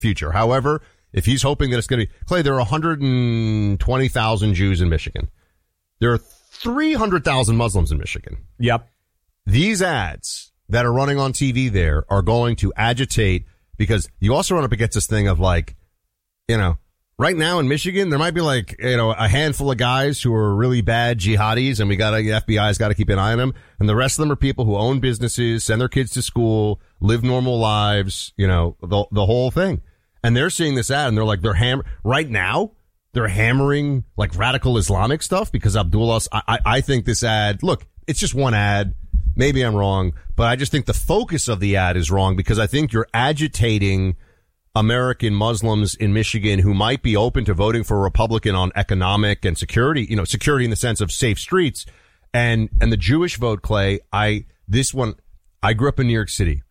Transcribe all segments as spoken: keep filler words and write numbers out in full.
future. However, if he's hoping that it's going to be, Clay, there are one hundred twenty thousand Jews in Michigan. There are three hundred thousand Muslims in Michigan. Yep. These ads that are running on T V there are going to agitate, because you also run up against this thing of like, you know, right now in Michigan, there might be like, you know, a handful of guys who are really bad jihadis, and we got to, the F B I's got to keep an eye on them. And the rest of them are people who own businesses, send their kids to school, live normal lives, you know, the, the whole thing. And they're seeing this ad and they're like, they're ham, right now, they're hammering like radical Islamic stuff because Abdullah, I, I, I think this ad, look, it's just one ad. Maybe I'm wrong, but I just think the focus of the ad is wrong, because I think you're agitating American Muslims in Michigan who might be open to voting for a Republican on economic and security, you know, security in the sense of safe streets. And, and the Jewish vote, Clay, I, this one, I grew up in New York City.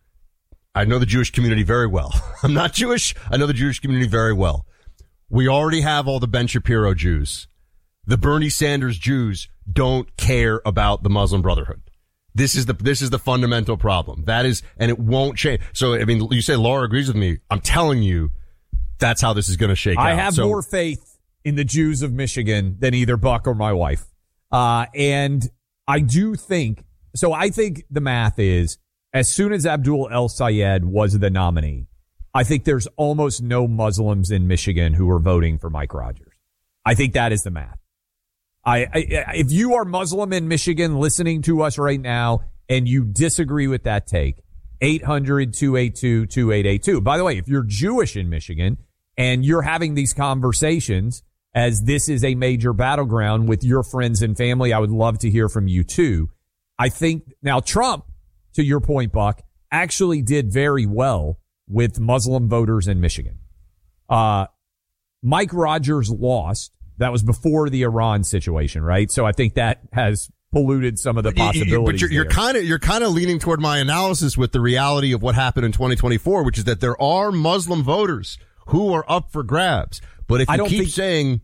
I know the Jewish community very well. I'm not Jewish. I know the Jewish community very well. We already have all the Ben Shapiro Jews. The Bernie Sanders Jews don't care about the Muslim Brotherhood. This is the, this is the fundamental problem. That is, and it won't change. So, I mean, you say Laura agrees with me. I'm telling you, that's how this is going to shake I out. I have so, more faith in the Jews of Michigan than either Buck or my wife. Uh, and I do think, so I think the math is, as soon as Abdul El-Sayed was the nominee, I think there's almost no Muslims in Michigan who are voting for Mike Rogers. I think that is the math. I, I, if you are Muslim in Michigan listening to us right now and you disagree with that take, eight hundred, two eight two, two eight eight two. By the way, if you're Jewish in Michigan and you're having these conversations, as this is a major battleground with your friends and family, I would love to hear from you too. I think now Trump, to your point, Buck, actually did very well with Muslim voters in Michigan. Uh, Mike Rogers lost. That was before the Iran situation, right? So I think that has polluted some of the possibilities. But you're kind of you're kind of leaning toward my analysis with the reality of what happened in twenty twenty-four, which is that there are Muslim voters who are up for grabs. But if you keep think, saying,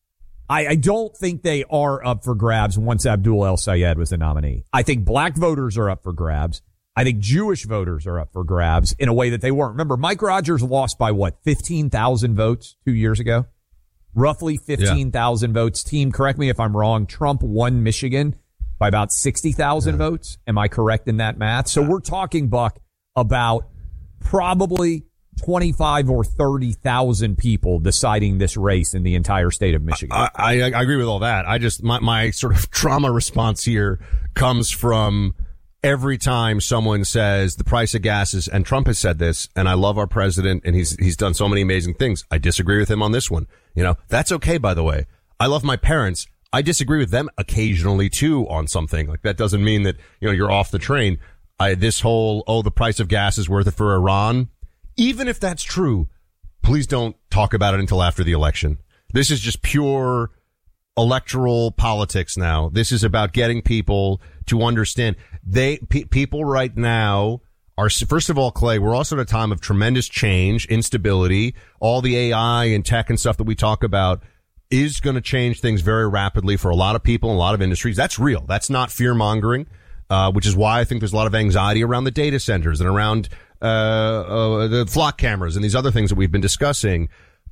I, I don't think they are up for grabs once Abdul El-Sayed was the nominee. I think black voters are up for grabs. I think Jewish voters are up for grabs in a way that they weren't. Remember, Mike Rogers lost by what, fifteen thousand votes two years ago? Roughly fifteen thousand yeah. votes. Team, correct me if I'm wrong. Trump won Michigan by about sixty thousand yeah. votes. Am I correct in that math? So we're talking, Buck, about probably twenty-five or thirty thousand people deciding this race in the entire state of Michigan. I, I, I agree with all that. I just, my, my sort of trauma response here comes from every time someone says the price of gas is, and Trump has said this, and I love our president, and he's, he's done so many amazing things. I disagree with him on this one. You know, that's okay, by the way. I love my parents. I disagree with them occasionally too on something. Like, that doesn't mean that, you know, you're off the train. I, this whole, oh, the price of gas is worth it for Iran. Even if that's true, please don't talk about it until after the election. This is just pure electoral politics now. This is about getting people to understand. They, pe- people right now are, first of all, Clay, we're also at a time of tremendous change, instability. All the A I and tech and stuff that we talk about is going to change things very rapidly for a lot of people in a lot of industries. That's real. That's not fear mongering, uh, which is why I think there's a lot of anxiety around the data centers and around, uh, uh, the flock cameras and these other things that we've been discussing.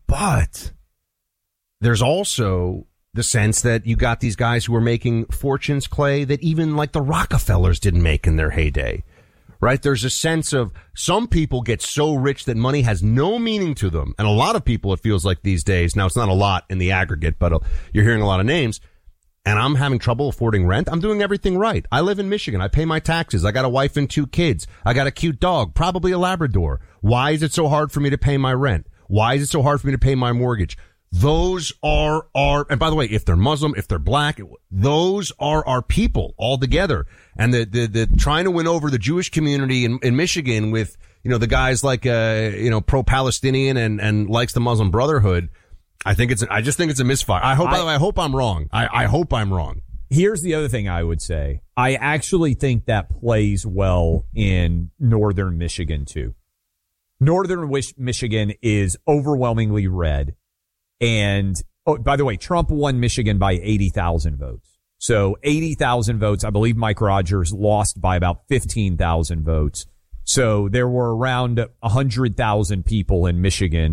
But there's also the sense that you got these guys who are making fortunes, Clay, that even like the Rockefellers didn't make in their heyday, right? There's a sense of some people get so rich that money has no meaning to them. And a lot of people, it feels like these days, now it's not a lot in the aggregate, but you're hearing a lot of names, and I'm having trouble affording rent. I'm doing everything right. I live in Michigan. I pay my taxes. I got a wife and two kids. I got a cute dog, probably a Labrador. Why is it so hard for me to pay my rent? Why is it so hard for me to pay my mortgage? Those are our, and by the way, if they're Muslim, if they're black, those are our people all together. And the, the, the trying to win over the Jewish community in, in Michigan with, you know, the guys like, uh, you know, pro-Palestinian and, and likes the Muslim Brotherhood. I think it's, I just think it's a misfire. I hope, I, by the way, I hope I'm wrong. I, I hope I'm wrong. Here's the other thing I would say. I actually think that plays well in northern Michigan too. Northern Michigan is overwhelmingly red. And, oh, by the way, Trump won Michigan by eighty thousand votes. So eighty thousand votes. I believe Mike Rogers lost by about fifteen thousand votes. So there were around one hundred thousand people in Michigan